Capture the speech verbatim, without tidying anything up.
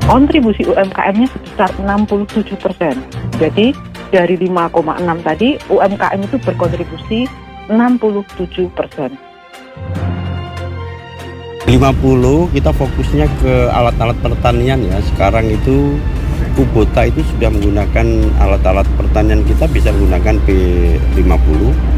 kontribusi U M K M-nya sebesar enam puluh tujuh persen. Jadi dari lima koma enam tadi, U M K M itu berkontribusi enam puluh tujuh persen. lima puluh kita fokusnya ke alat-alat pertanian ya. Sekarang itu Kubota itu sudah menggunakan alat-alat pertanian, kita bisa menggunakan P lima puluh.